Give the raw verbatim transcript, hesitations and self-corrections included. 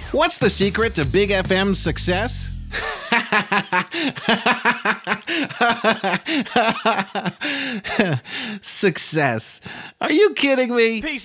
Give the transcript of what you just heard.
What's the secret to Big F M's success? Success. Are you kidding me? Peace.